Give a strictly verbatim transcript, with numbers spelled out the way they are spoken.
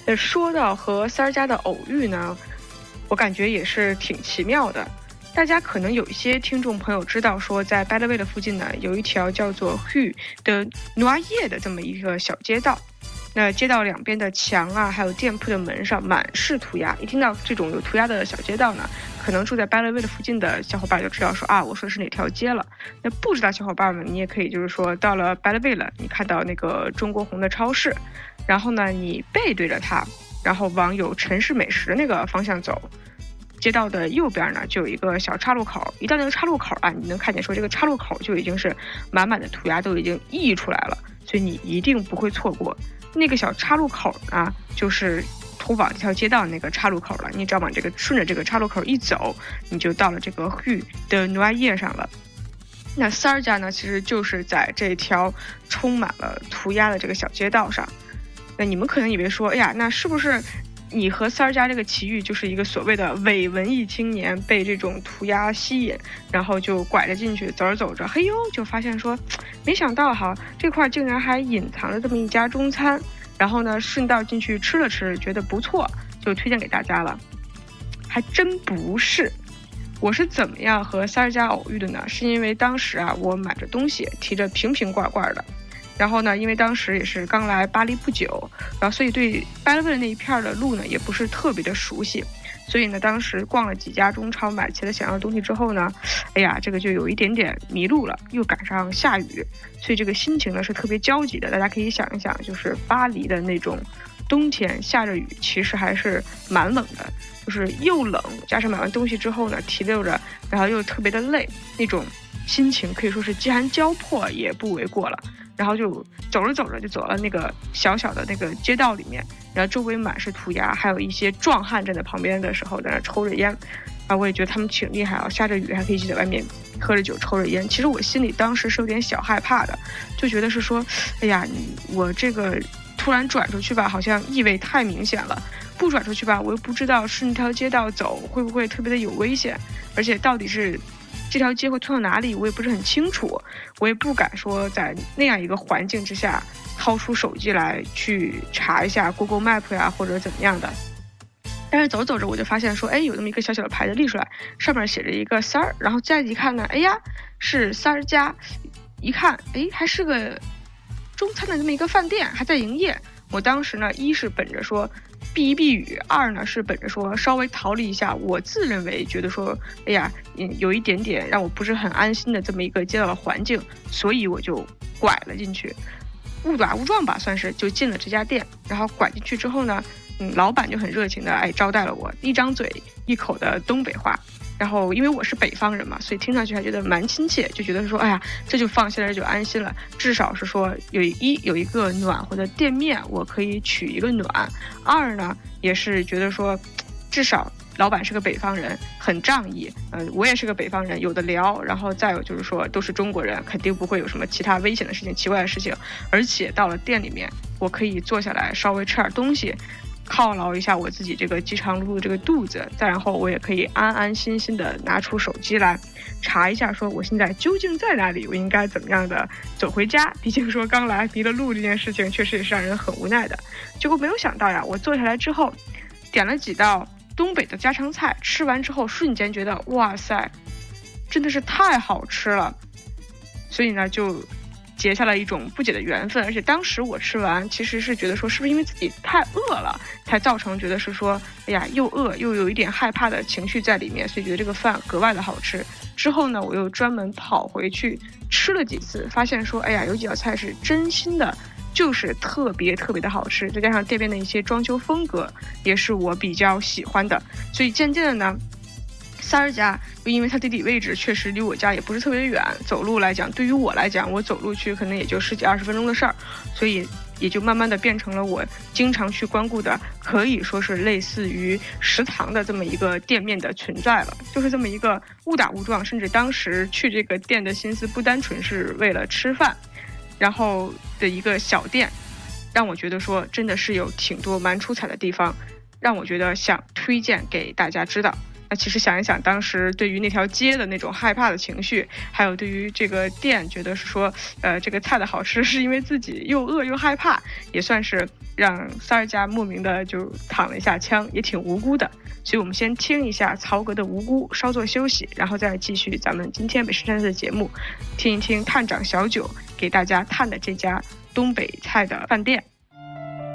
那说到和三儿家的偶遇呢，我感觉也是挺奇妙的。大家可能有一些听众朋友知道说，在 Belleville 的附近呢，有一条叫做 Rue de Noailles 的这么一个小街道。那街道两边的墙啊，还有店铺的门上满是涂鸦。一听到这种有涂鸦的小街道呢，可能住在 Belleville 附近的小伙伴就知道说啊，我说的是哪条街了。那不知道小伙伴们，你也可以就是说，到了 Belleville， 你看到那个中国红的超市，然后呢，你背对着它，然后往有城市美食那个方向走。街道的右边呢，就有一个小岔路口。一到那个岔路口啊，你能看见说这个岔路口就已经是满满的涂鸦，都已经溢出来了，所以你一定不会错过。那个小岔路口呢，就是通往这条街道那个岔路口了。你只要往这个顺着这个岔路口一走，你就到了这个 Rue de Noailles 上了。那三儿家呢，其实就是在这条充满了涂鸦的这个小街道上。那你们可能以为说，哎呀，那是不是你和三儿家这个奇遇就是一个所谓的伪文艺青年被这种涂鸦吸引，然后就拐着进去，走着走着，嘿呦，就发现说，没想到哈，这块竟然还隐藏着这么一家中餐，然后呢，顺道进去吃了吃，觉得不错，就推荐给大家了。还真不是。我是怎么样和三儿家偶遇的呢？是因为当时啊，我买着东西，提着瓶瓶罐罐的。然后呢，因为当时也是刚来巴黎不久，然后所以对巴黎那一片的路呢也不是特别的熟悉，所以呢，当时逛了几家中超，买齐了想要的东西之后呢，哎呀，这个就有一点点迷路了，又赶上下雨，所以这个心情呢是特别焦急的。大家可以想一想，就是巴黎的那种冬天下着雨，其实还是蛮冷的，就是又冷，加上买完东西之后呢，提溜着，然后又特别的累，那种心情可以说是饥寒交迫也不为过了。然后就走着走着就走了那个小小的那个街道里面，然后周围满是涂鸦，还有一些壮汉站在旁边的时候在那抽着烟，啊，我也觉得他们挺厉害啊，下着雨还可以一起在外面喝着酒抽着烟。其实我心里当时是有点小害怕的，就觉得是说，哎呀，你我这个突然转出去吧，好像意味太明显了；不转出去吧，我又不知道顺这条街道走会不会特别的有危险，而且到底是这条街会通到哪里，我也不是很清楚，我也不敢说在那样一个环境之下掏出手机来去查一下 Google Map 呀，或者怎么样的。但是走走着我就发现说，哎，有这么一个小小的牌子立出来，上面写着一个三儿，然后再一看呢，哎呀，是三儿家，一看，哎，还是个中餐的这么一个饭店，还在营业。我当时呢，一是本着说避一避雨，二呢是本着说稍微逃离一下我自认为觉得说，哎呀，嗯，有一点点让我不是很安心的这么一个街道的环境，所以我就拐了进去，误打误撞吧，算是就进了这家店。然后拐进去之后呢，嗯，老板就很热情的哎招待了我，一张嘴一口的东北话。然后因为我是北方人嘛，所以听上去还觉得蛮亲切，就觉得说，哎呀，这就放心了，就安心了。至少是说有一有一个暖和的店面，我可以取一个暖。二呢，也是觉得说，至少老板是个北方人，很仗义。嗯、呃，我也是个北方人，有的聊。然后再有就是说，都是中国人，肯定不会有什么其他危险的事情、奇怪的事情。而且到了店里面，我可以坐下来稍微吃点东西。犒劳一下我自己这个饥肠辘辘的这个肚子，再然后我也可以安安心心的拿出手机来查一下，说我现在究竟在哪里，我应该怎么样的走回家。毕竟说刚来迷了路这件事情，确实也是让人很无奈的。结果没有想到呀，我坐下来之后，点了几道东北的家常菜，吃完之后瞬间觉得哇塞，真的是太好吃了。所以呢，就结下了一种不解的缘分。而且当时我吃完其实是觉得说，是不是因为自己太饿了才造成觉得是说，哎呀，又饿又有一点害怕的情绪在里面，所以觉得这个饭格外的好吃。之后呢，我又专门跑回去吃了几次，发现说，哎呀，有几道菜是真心的就是特别特别的好吃，再加上店边的一些装修风格也是我比较喜欢的。所以渐渐的呢，三儿家又因为它地理位置确实离我家也不是特别远，走路来讲，对于我来讲，我走路去可能也就十几二十分钟的事儿，所以也就慢慢的变成了我经常去光顾的，可以说是类似于食堂的这么一个店面的存在了。就是这么一个误打误撞，甚至当时去这个店的心思不单纯是为了吃饭，然后的一个小店，让我觉得说真的是有挺多蛮出彩的地方，让我觉得想推荐给大家知道。 那其实想一想，当时对于那条街的那种害怕的情绪，还有对于这个店觉得是说，呃，这个菜的好吃是因为自己又饿又害怕，也算是让三儿家莫名的就躺了一下枪，也挺无辜的。所以我们先听一下曹格的无辜，稍作休息，然后再继续咱们今天美食探测的节目，听一听探长小九给大家探的这家东北菜的饭店。